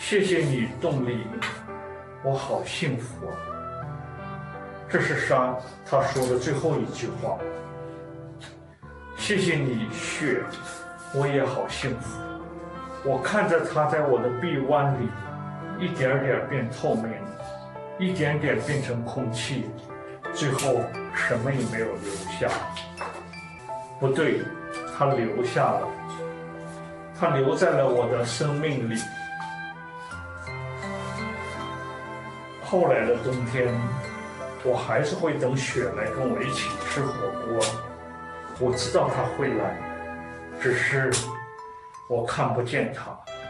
谢谢你，动力，我好幸福啊！这是莎他说的最后一句话。谢谢你，雪，我也好幸福。我看着它在我的臂弯里，一点点变透明，一点点变成空气，最后什么也没有留下。不对，它留下了，它留在了我的生命里。后来的冬天，我还是会等雪来跟我一起吃火锅。我知道他会来，只是我看不見他。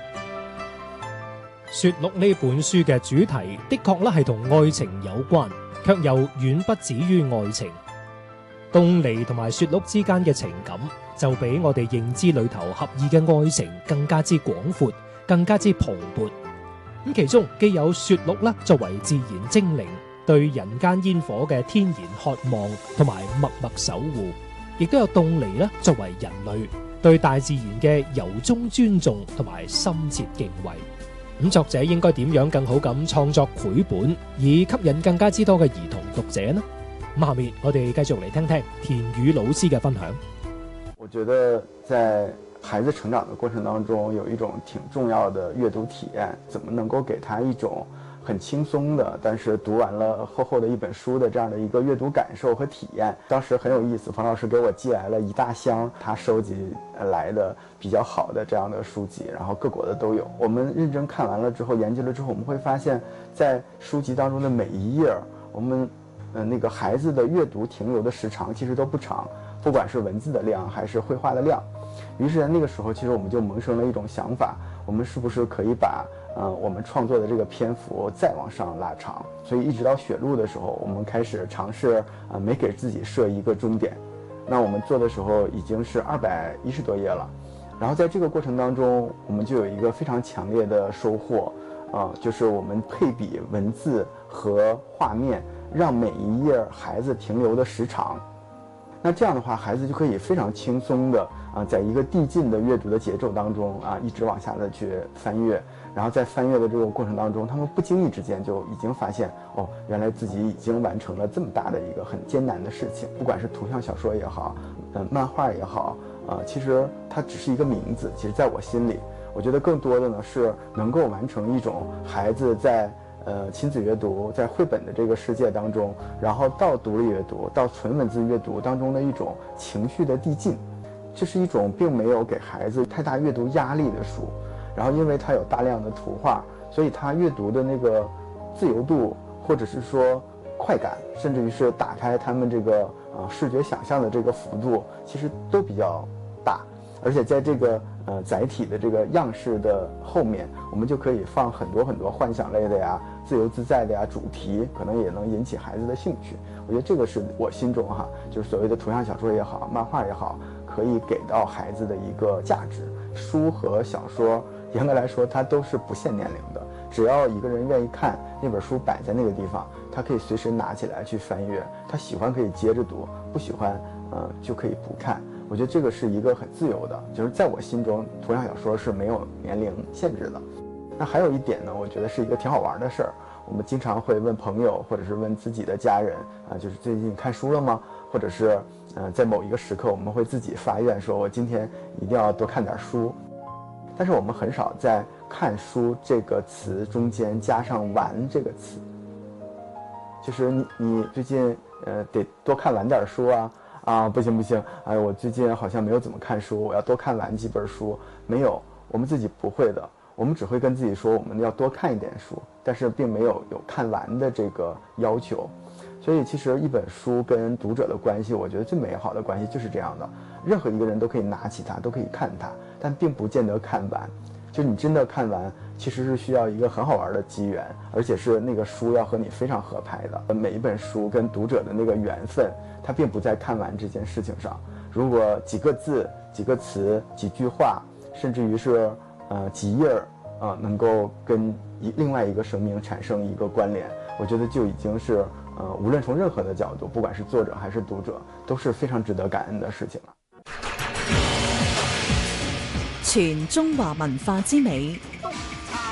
雪鹿呢本書嘅主題的確咧係同愛情有關，卻又遠不止於愛情。凍梨同埋雪鹿之間嘅情感，就比我哋認知裏頭合意嘅愛情更加之廣闊，更加之蓬勃。咁其中既有雪鹿啦作為自然精靈，對人間煙火嘅天然渴望同埋默默守護，亦都有凍梨啦作為人類對大自然嘅由衷尊重同埋深切敬畏。咁作者應該點樣更好咁創作繪本，以吸引更加之多嘅兒童讀者呢？咁下面我哋繼續嚟聽聽田宇老師嘅分享。 我覺得在孩子成長的過程當中，有一種挺重要的閱讀體驗，怎麼能夠給他一種很輕鬆的，但是讀完了厚厚的一本書的這樣的一個閱讀感受和體驗。當時很有意思，馮老師給我寄來了一大箱他收集來的比較好的這樣的書籍，然後各國的都有。我們認真看完了之後，研究了之後，我們會發現在書籍當中的每一頁，我們那個孩子的閱讀停留的時長其實都不長，不管是文字的量還是繪畫的量。於是在那個時候，其實我們就萌生了一種想法，我們是不是可以把我們創作的這個篇幅再往上拉長。所以一直到雪鹿的時候，我們開始嘗試沒給自己設一個終點。那我們做的時候已經是210多頁了，然後在這個過程當中，我們就有一個非常強烈的收穫，就是我們配比文字和畫面，讓每一頁孩子停留的時長。那這樣的話，孩子就可以非常輕鬆的在一個遞進的閱讀的節奏當中一直往下的去翻閱，然後在翻閱的這個過程當中，他們不經意之間就已經發現，原來自己已經完成了這麼大的一個很艱難的事情。不管是圖像小說也好，漫畫也好，其實它只是一個名字。其實在我心裡，我覺得更多的呢是能夠完成一種孩子在親子閱讀，在繪本的這個世界當中，然後到獨立閱讀，到純文字閱讀當中的一種情緒的遞進。這是一種並沒有給孩子太大閱讀壓力的書，然後因為它有大量的圖畫，所以它閱讀的那個自由度，或者是說快感，甚至於是打開他們這個視覺想象的這個幅度，其實都比較大。而且在這個載體的這個樣式的後面，我們就可以放很多很多幻想類的呀、自由自在的呀主題，可能也能引起孩子的興趣。我覺得這個是我心中就是所謂的圖像小說也好，漫畫也好，可以給到孩子的一個價值。書和小說嚴格來說它都是不限年齡的，只要一個人願意看，那本書擺在那個地方，他可以隨時拿起來去翻閱，他喜歡可以接着讀，不喜歡就可以不看。我覺得這個是一個很自由的，就是在我心中圖像小說是沒有年齡限制的。那還有一點呢，我覺得是一個挺好玩的事兒。我們經常會問朋友或者是問自己的家人就是最近看書了嗎？或者是在某一個時刻我們會自己發願說我今天一定要多看點書。但是我們很少在看書這個詞中間加上玩這個詞，就是你最近得多看完點書不行，我最近好像沒有怎麼看書，我要多看完幾本書。沒有，我們自己不會的，我們只會跟自己說我們要多看一點書，但是並沒有看完的這個要求。所以其實一本書跟讀者的關係，我覺得最美好的關係就是這樣的，任何一個人都可以拿起它，都可以看它，但並不見得看完。就你真的看完，其實是需要一個很好玩的機緣，而且是那個書要和你非常合拍的。每一本書跟讀者的那個緣分，它並不在看完這件事情上。如果幾個字、幾個詞、幾句話，甚至於是幾頁能夠跟另外一個生命產生一個關聯，我覺得就已經是無論從任何的角度，不管是作者還是讀者，都是非常值得感恩的事情了。 全中華文化之美， 東